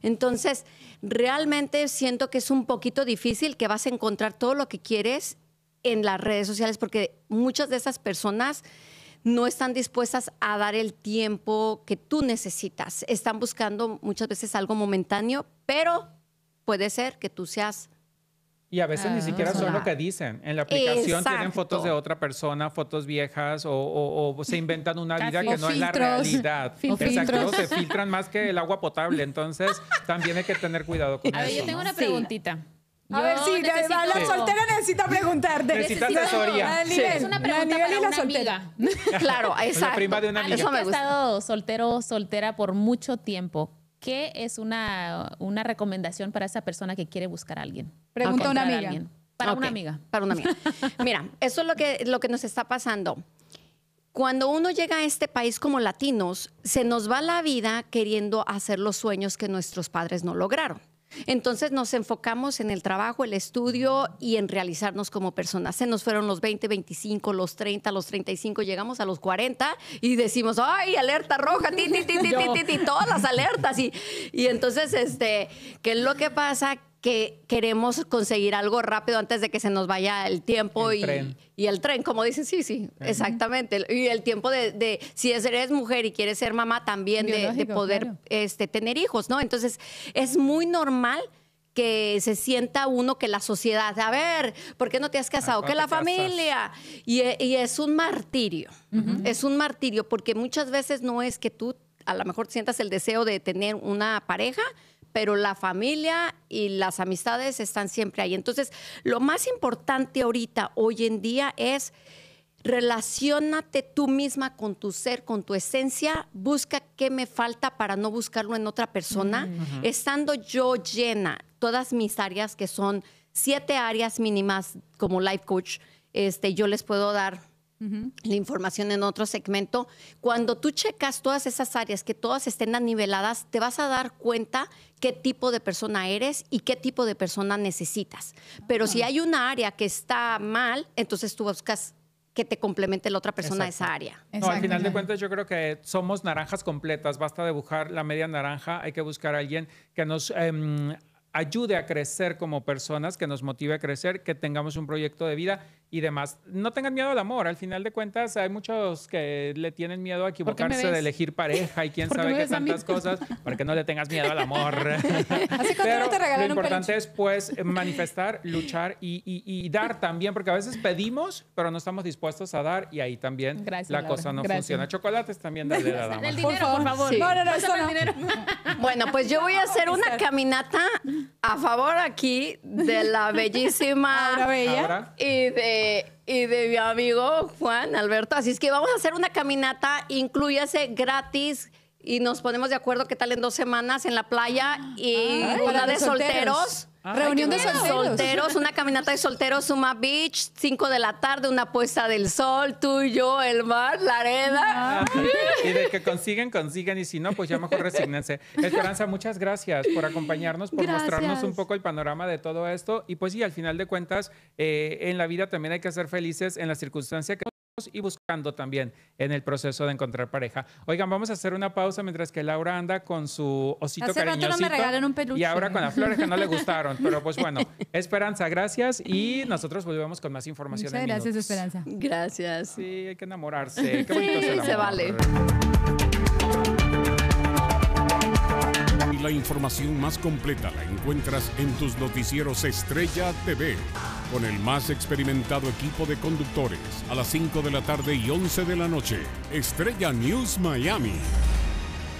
Entonces, realmente siento que es un poquito difícil que vas a encontrar todo lo que quieres en las redes sociales porque muchas de esas personas no están dispuestas a dar el tiempo que tú necesitas. Están buscando muchas veces algo momentáneo, pero puede ser que tú seas... Y a veces ni siquiera son lo que dicen. En la aplicación tienen fotos de otra persona, fotos viejas, o se inventan una vida que no es la realidad. Exacto, se filtran más que el agua potable. Entonces, también hay que tener cuidado con eso. A ver, yo tengo una preguntita. A ver, sí, la soltera necesita preguntarte. Necesita asesoría. Es una pregunta para una amiga. Claro, exacto. La prima de una amiga. Alguien que ha estado soltera por mucho tiempo. ¿Qué es una recomendación para esa persona que quiere buscar a alguien? Pregunta a una amiga. Para una amiga. Para una amiga. Mira, eso es lo que nos está pasando. Cuando uno llega a este país como latinos, se nos va la vida queriendo hacer los sueños que nuestros padres no lograron. Entonces nos enfocamos en el trabajo, el estudio y en realizarnos como personas. Se nos fueron los 20, 25, los 30, los 35, llegamos a los 40 y decimos, ¡ay, alerta roja! Todas las alertas. Y entonces, ¿qué es lo que pasa? Que queremos conseguir algo rápido antes de que se nos vaya el tiempo y el tren, como dicen, sí, exactamente. Y el tiempo de si eres mujer y quieres ser mamá, también de poder tener hijos, ¿no? Entonces, es muy normal que se sienta uno que la sociedad, a ver, ¿por qué no te has casado? Que la familia. Y es un martirio. Es un martirio porque muchas veces no es que tú a lo mejor sientas el deseo de tener una pareja, pero la familia y las amistades están siempre ahí. Entonces, lo más importante ahorita, hoy en día, es relaciónate tú misma con tu ser, con tu esencia. Busca qué me falta para no buscarlo en otra persona. Estando yo llena, todas mis áreas, que son 7 áreas mínimas como life coach, yo les puedo dar la información en otro segmento. Cuando tú checas todas esas áreas, que todas estén aniveladas, te vas a dar cuenta qué tipo de persona eres y qué tipo de persona necesitas. Pero si hay una área que está mal, entonces tú buscas que te complemente la otra persona a esa área. No, al final de cuentas yo creo que somos naranjas completas. Basta dibujar la media naranja. Hay que buscar a alguien que nos ayude a crecer como personas, que nos motive a crecer, que tengamos un proyecto de vida y demás. No tengan miedo al amor. Al final de cuentas, hay muchos que le tienen miedo a equivocarse de elegir pareja y quién sabe qué tantas cosas, para que no le tengas miedo al amor. Así que pero te lo importante es, pues, manifestar, luchar y dar también, porque a veces pedimos, pero no estamos dispuestos a dar y ahí también la cosa no funciona. Chocolates también dale la dama. El dinero, por favor. Sí. No, eso no. Dinero. Bueno, pues yo voy a hacer una caminata a favor aquí de la bellísima Aura Bella Ahora, y de mi amigo Juan Alberto. Así es que vamos a hacer una caminata, inclúyase gratis y nos ponemos de acuerdo qué tal en 2 semanas en la playa y una de solteros. Reunión de solteros. Una caminata de solteros, Suma Beach, 5 de la tarde, una puesta del sol, tú y yo, el mar, la arena. y de que consiguen, y si no, pues ya mejor resígnense. Esperanza, muchas gracias por acompañarnos, por mostrarnos un poco el panorama de todo esto. Y pues sí, al final de cuentas, en la vida también hay que ser felices en la circunstancia que y buscando también en el proceso de encontrar pareja. Oigan, vamos a hacer una pausa mientras que Laura anda con su osito Hace rato cariñosito. no me regalaron un peluche. Y ahora con las flores que no le gustaron. Pero pues bueno, Esperanza, gracias. Y nosotros volvemos con más información. Muchas gracias, minutos. Esperanza. Gracias. Sí, hay que enamorarse. Qué bonito es el amor. Se vale. La información más completa la encuentras en tus noticieros Estrella TV, con el más experimentado equipo de conductores, a las 5 de la tarde y 11 de la noche. Estrella News Miami.